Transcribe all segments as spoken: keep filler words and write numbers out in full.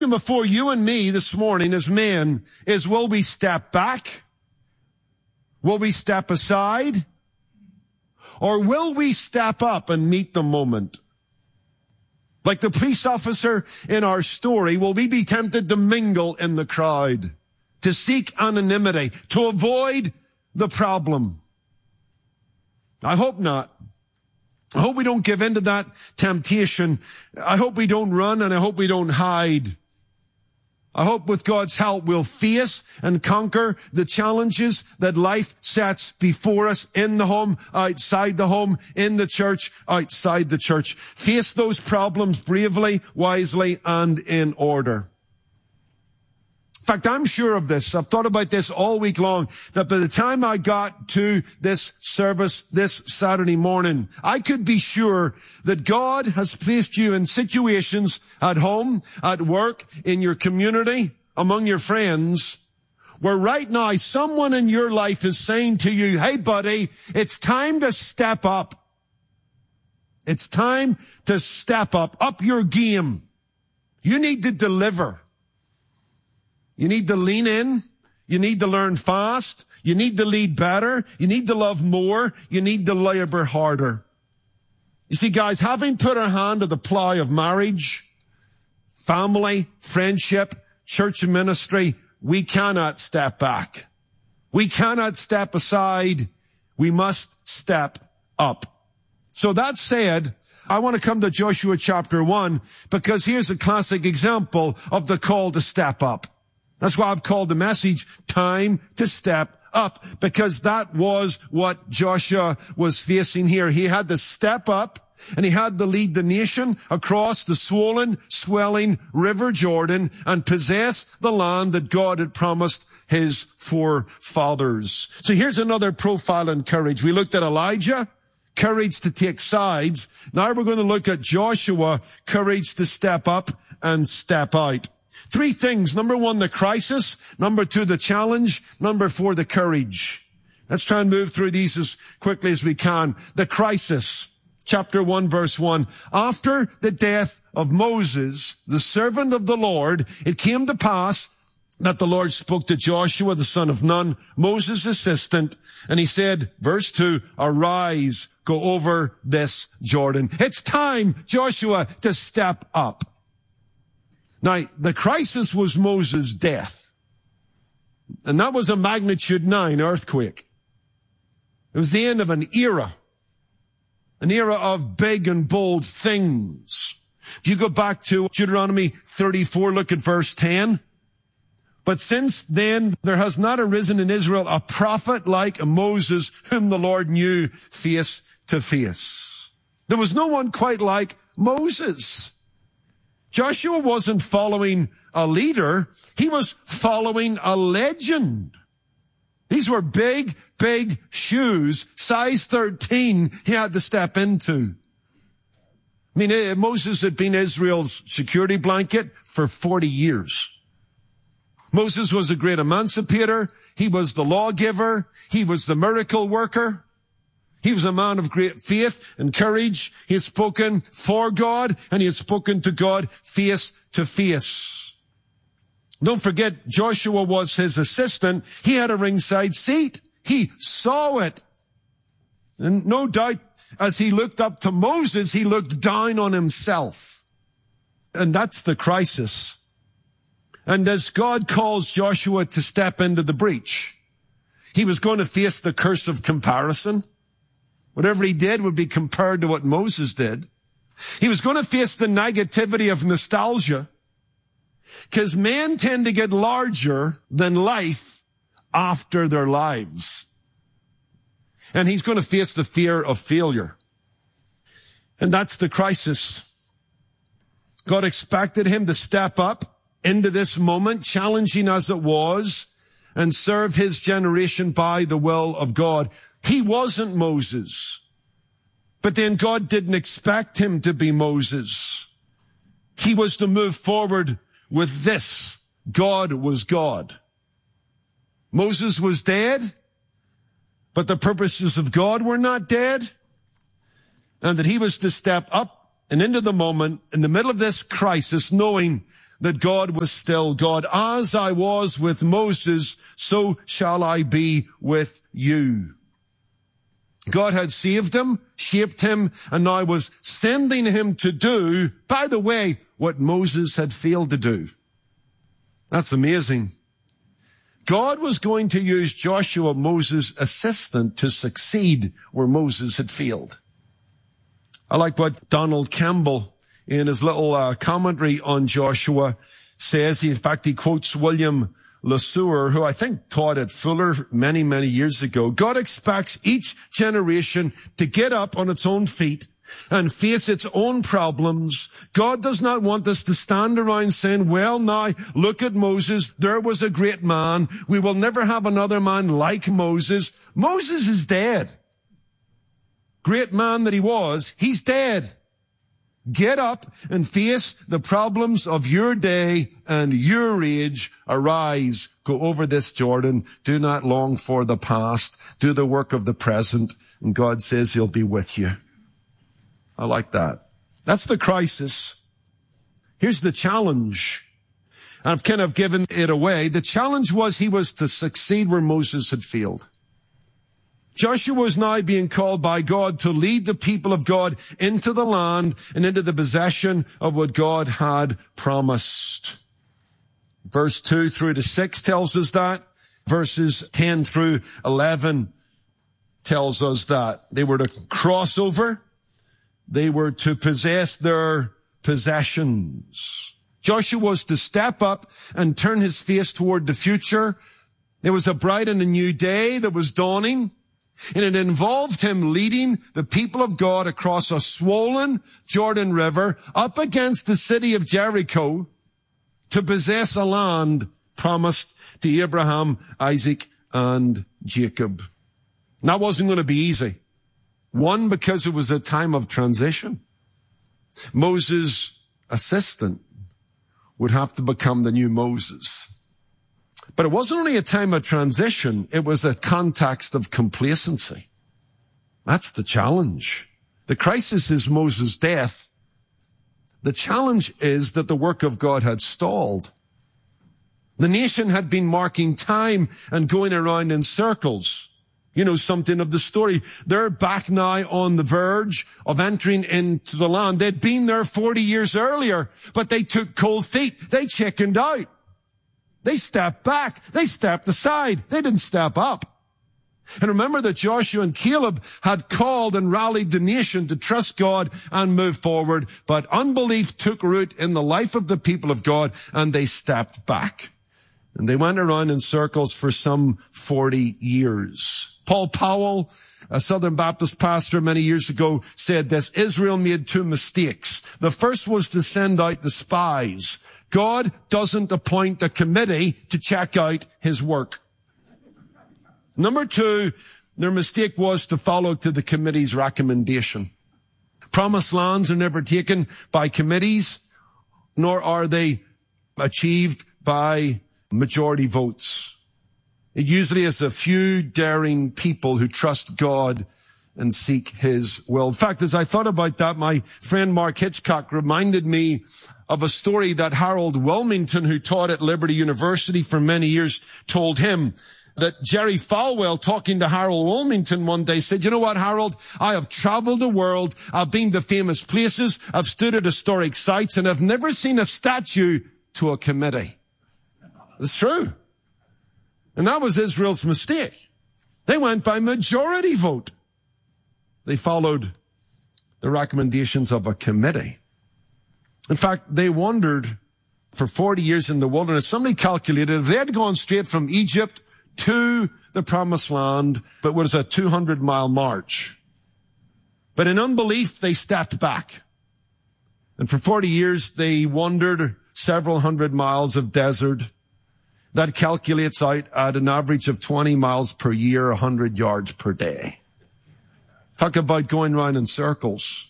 before you and me this morning as men is, will we step back? Will we step aside? Or will we step up and meet the moment? Like the police officer in our story, will we be tempted to mingle in the crowd, to seek anonymity, to avoid the problem? I hope not. I hope we don't give in to that temptation. I hope we don't run, and I hope we don't hide. I hope with God's help we'll face and conquer the challenges that life sets before us in the home, outside the home, in the church, outside the church. Face those problems bravely, wisely, and in order. In fact, I'm sure of this. I've thought about this all week long, that by the time I got to this service this Saturday morning, I could be sure that God has placed you in situations at home, at work, in your community, among your friends, where right now someone in your life is saying to you, hey buddy, it's time to step up. It's time to step up, up your game. You need to deliver. You need to lean in. You need to learn fast. You need to lead better. You need to love more. You need to labor harder. You see, guys, having put our hand to the plow of marriage, family, friendship, church and ministry, we cannot step back. We cannot step aside. We must step up. So that said, I want to come to Joshua chapter one, because here's a classic example of the call to step up. That's why I've called the message Time to Step Up, because that was what Joshua was facing here. He had to step up, and he had to lead the nation across the swollen, swelling River Jordan and possess the land that God had promised his forefathers. So here's another profile in courage. We looked at Elijah, courage to take sides. Now we're going to look at Joshua, courage to step up and step out. Three things. Number one, the crisis. Number two, the challenge. Number four, the courage. Let's try and move through these as quickly as we can. The crisis. Chapter one, verse one. After the death of Moses, the servant of the Lord, it came to pass that the Lord spoke to Joshua, the son of Nun, Moses' assistant, and he said, verse two, arise, go over this Jordan. It's time, Joshua, to step up. Now, the crisis was Moses' death. And that was a magnitude nine earthquake. It was the end of an era. An era of big and bold things. If you go back to Deuteronomy thirty-four, look at verse ten. But since then, there has not arisen in Israel a prophet like Moses, whom the Lord knew face to face. There was no one quite like Moses. Joshua wasn't following a leader. He was following a legend. These were big, big shoes, size thirteen, he had to step into. I mean, Moses had been Israel's security blanket for forty years. Moses was a great emancipator. He was the lawgiver. He was the miracle worker. He was a man of great faith and courage. He had spoken for God, and he had spoken to God face to face. Don't forget, Joshua was his assistant. He had a ringside seat. He saw it. And no doubt, as he looked up to Moses, he looked down on himself. And that's the crisis. And as God calls Joshua to step into the breach, he was going to face the curse of comparison. Whatever he did would be compared to what Moses did. He was going to face the negativity of nostalgia, because men tend to get larger than life after their lives. And he's going to face the fear of failure. And that's the crisis. God expected him to step up into this moment, challenging as it was, and serve his generation by the will of God. He wasn't Moses. But then God didn't expect him to be Moses. He was to move forward with this. God was God. Moses was dead, but the purposes of God were not dead. And that he was to step up and into the moment in the middle of this crisis, knowing that God was still God. As I was with Moses, so shall I be with you. God had saved him, shaped him, and now was sending him to do, by the way, what Moses had failed to do. That's amazing. God was going to use Joshua, Moses' assistant, to succeed where Moses had failed. I like what Donald Campbell, in his little uh, commentary on Joshua, says. He, in fact, he quotes William LeSueur, who I think taught at Fuller many, many years ago. God expects each generation to get up on its own feet and face its own problems. God does not want us to stand around saying, well, now, look at Moses. There was a great man. We will never have another man like Moses. Moses is dead. Great man that he was, he's dead. Get up and face the problems of your day and your age. Arise, go over this Jordan. Do not long for the past. Do the work of the present. And God says he'll be with you. I like that. That's the crisis. Here's the challenge. I've kind of given it away. The challenge was he was to succeed where Moses had failed. Joshua was now being called by God to lead the people of God into the land and into the possession of what God had promised. Verse two through to six tells us that. Verses ten through eleven tells us that. They were to cross over. They were to possess their possessions. Joshua was to step up and turn his face toward the future. There was a bright and a new day that was dawning. And it involved him leading the people of God across a swollen Jordan River up against the city of Jericho to possess a land promised to Abraham, Isaac, and Jacob. And that wasn't going to be easy. One, because it was a time of transition. Moses' assistant would have to become the new Moses. But it wasn't only a time of transition, it was a context of complacency. That's the challenge. The crisis is Moses' death. The challenge is that the work of God had stalled. The nation had been marking time and going around in circles. You know something of the story. They're back now on the verge of entering into the land. They'd been there forty years earlier, but they took cold feet. They chickened out. They stepped back. They stepped aside. They didn't step up. And remember that Joshua and Caleb had called and rallied the nation to trust God and move forward. But unbelief took root in the life of the people of God, and they stepped back. And they went around in circles for some forty years. Paul Powell, a Southern Baptist pastor many years ago, said this: Israel made two mistakes. The first was to send out the spies. God doesn't appoint a committee to check out his work. Number two, their mistake was to follow to the committee's recommendation. Promised lands are never taken by committees, nor are they achieved by majority votes. It usually is a few daring people who trust God and seek his will. In fact, as I thought about that, my friend Mark Hitchcock reminded me of a story that Harold Wilmington, who taught at Liberty University for many years, told him. That Jerry Falwell, talking to Harold Wilmington one day, said, you know what, Harold, I have traveled the world, I've been to famous places, I've stood at historic sites, and I've never seen a statue to a committee. It's true. And that was Israel's mistake. They went by majority vote. They followed the recommendations of a committee. In fact, they wandered for forty years in the wilderness. Somebody calculated if they had gone straight from Egypt to the promised land, but was a two hundred mile march. But in unbelief, they stepped back. And for forty years, they wandered several hundred miles of desert. That calculates out at an average of twenty miles per year, one hundred yards per day. Talk about going round in circles.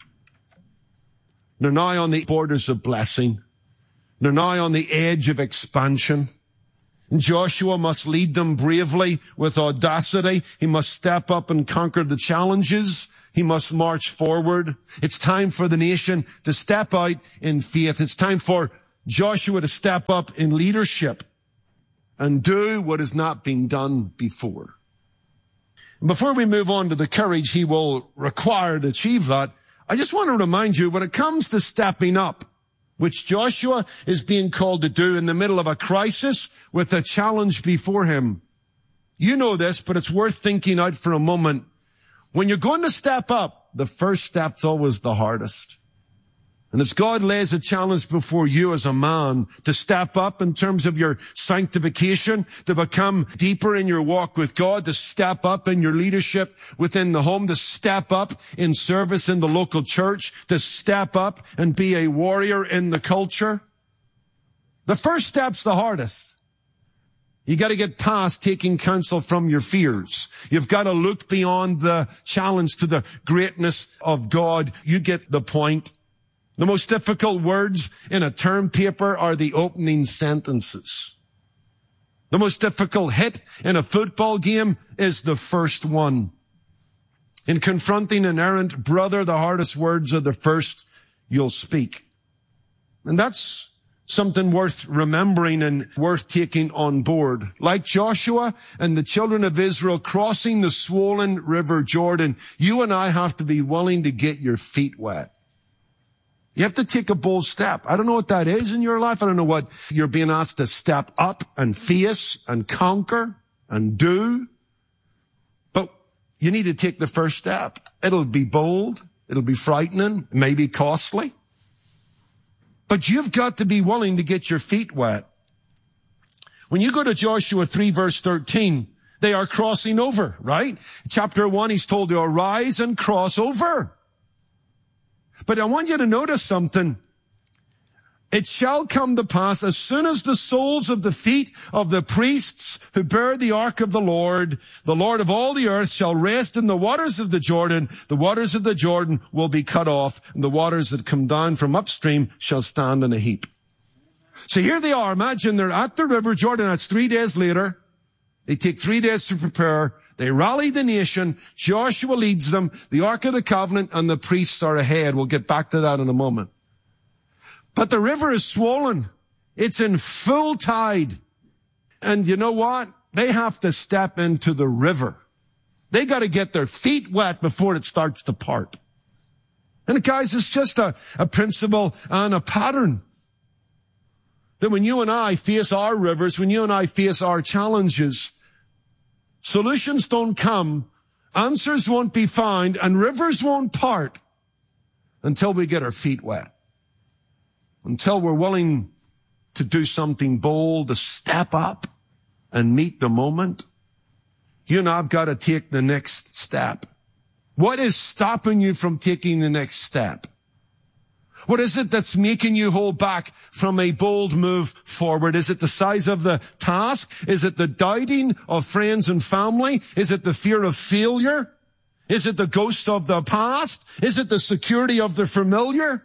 They're now on the borders of blessing. They're now on the edge of expansion. And Joshua must lead them bravely with audacity. He must step up and conquer the challenges. He must march forward. It's time for the nation to step out in faith. It's time for Joshua to step up in leadership and do what has not been done before. Before we move on to the courage he will require to achieve that, I just want to remind you, when it comes to stepping up, which Joshua is being called to do in the middle of a crisis with a challenge before him, you know this, but it's worth thinking out for a moment. When you're going to step up, the first step's always the hardest. And as God lays a challenge before you as a man to step up in terms of your sanctification, to become deeper in your walk with God, to step up in your leadership within the home, to step up in service in the local church, to step up and be a warrior in the culture, the first step's the hardest. You got to get past taking counsel from your fears. You've got to look beyond the challenge to the greatness of God. You get the point. The most difficult words in a term paper are the opening sentences. The most difficult hit in a football game is the first one. In confronting an errant brother, the hardest words are the first you'll speak. And that's something worth remembering and worth taking on board. Like Joshua and the children of Israel crossing the swollen river Jordan, you and I have to be willing to get your feet wet. You have to take a bold step. I don't know what that is in your life. I don't know what you're being asked to step up and face and conquer and do. But you need to take the first step. It'll be bold. It'll be frightening. It may be costly. But you've got to be willing to get your feet wet. When you go to Joshua three verse thirteen, they are crossing over, right? Chapter one, he's told to arise and cross over. But I want you to notice something. It shall come to pass as soon as the soles of the feet of the priests who bear the ark of the Lord, the Lord of all the earth, shall rest in the waters of the Jordan. The waters of the Jordan will be cut off, and the waters that come down from upstream shall stand in a heap. So here they are. Imagine they're at the river Jordan. That's three days later. They take three days to prepare. They rally the nation. Joshua leads them. The Ark of the Covenant and the priests are ahead. We'll get back to that in a moment. But the river is swollen. It's in full tide. And you know what? They have to step into the river. They got to get their feet wet before it starts to part. And guys, it's just a, a principle and a pattern. That when you and I face our rivers, when you and I face our challenges, solutions don't come, answers won't be found, and rivers won't part until we get our feet wet. Until we're willing to do something bold, to step up and meet the moment. You and I've got to take the next step. What is stopping you from taking the next step? What is it that's making you hold back from a bold move forward? Is it the size of the task? Is it the doubting of friends and family? Is it the fear of failure? Is it the ghosts of the past? Is it the security of the familiar?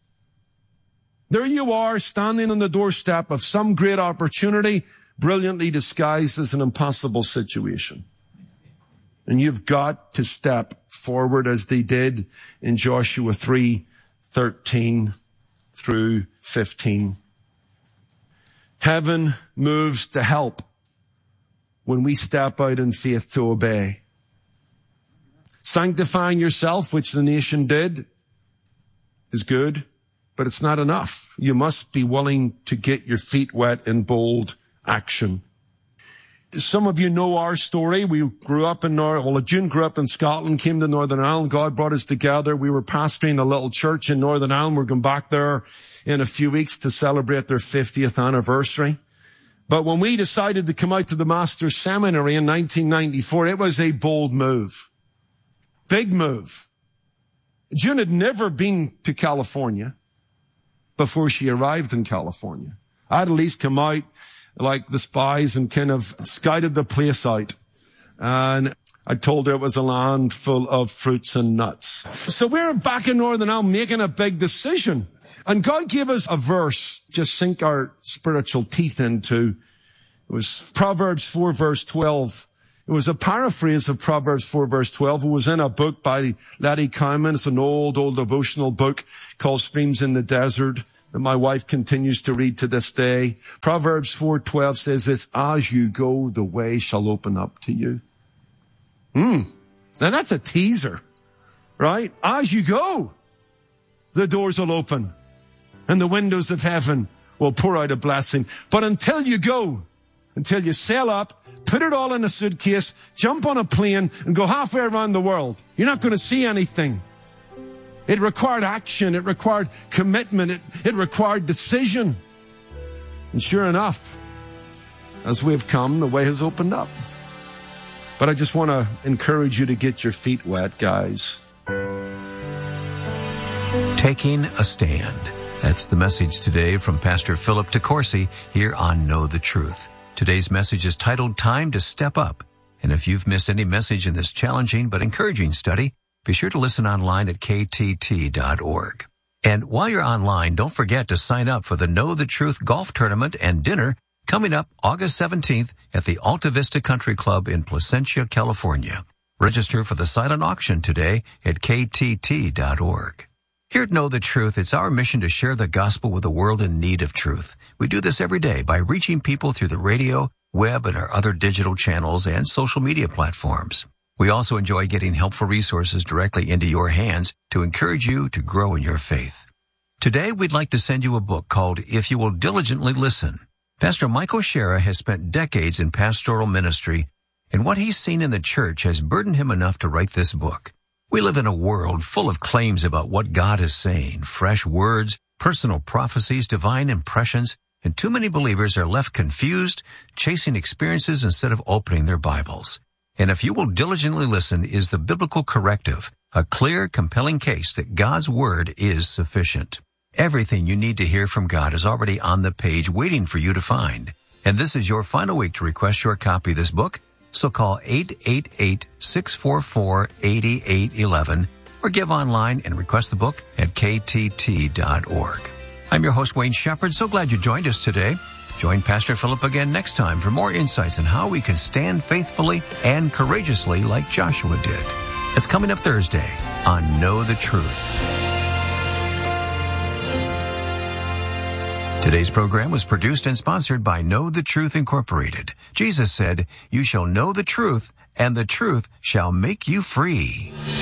There you are, standing on the doorstep of some great opportunity, brilliantly disguised as an impossible situation. And you've got to step forward as they did in Joshua three thirteen through fifteen. Heaven moves to help when we step out in faith to obey. Sanctifying yourself, which the nation did, is good, but it's not enough. You must be willing to get your feet wet in bold action. Some of you know our story. We grew up in North, well, June grew up in Scotland, came to Northern Ireland. God brought us together. We were pastoring a little church in Northern Ireland. We're going back there in a few weeks to celebrate their fiftieth anniversary. But when we decided to come out to the Master's Seminary in nineteen ninety-four, it was a bold move. Big move. June had never been to California before she arrived in California. I'd at least come out like the spies and kind of scouted the place out. And I told her it was a land full of fruits and nuts. So we're back in Northern Ireland making a big decision. And God gave us a verse, just sink our spiritual teeth into. It was Proverbs four verse twelve. It was a paraphrase of Proverbs four verse twelve. It was in a book by Letty Cowman. It's an old, old devotional book called Streams in the Desert. that my wife continues to read to this day. Proverbs four twelve says this, as you go, the way shall open up to you. Hmm. Now that's a teaser, right? As you go, the doors will open and the windows of heaven will pour out a blessing. But until you go, until you sail up, put it all in a suitcase, jump on a plane and go halfway around the world, you're not going to see anything. It required action. It required commitment. It, it required decision. And sure enough, as we have come, the way has opened up. But I just want to encourage you to get your feet wet, guys. Taking a stand. That's the message today from Pastor Philip DeCourcy here on Know the Truth. Today's message is titled Time to Step Up. And if you've missed any message in this challenging but encouraging study, be sure to listen online at K T T dot org. And while you're online, don't forget to sign up for the Know the Truth golf tournament and dinner coming up August seventeenth at the Alta Vista Country Club in Placentia, California. Register for the silent auction today at K T T dot org. Here at Know the Truth, it's our mission to share the gospel with a world in need of truth. We do this every day by reaching people through the radio, web, and our other digital channels and social media platforms. We also enjoy getting helpful resources directly into your hands to encourage you to grow in your faith. Today, we'd like to send you a book called If You Will Diligently Listen. Pastor Michael Shera has spent decades in pastoral ministry, and what he's seen in the church has burdened him enough to write this book. We live in a world full of claims about what God is saying, fresh words, personal prophecies, divine impressions, and too many believers are left confused, chasing experiences instead of opening their Bibles. And If You Will Diligently Listen is the biblical corrective, a clear, compelling case that God's Word is sufficient. Everything you need to hear from God is already on the page waiting for you to find. And this is your final week to request your copy of this book, so call eight eight eight, six four four, eight eight one one or give online and request the book at K T T dot org. I'm your host, Wayne Shepherd. So glad you joined us today. Join Pastor Philip again next time for more insights on how we can stand faithfully and courageously like Joshua did. It's coming up Thursday on Know the Truth. Today's program was produced and sponsored by Know the Truth Incorporated. Jesus said, "You shall know the truth, and the truth shall make you free."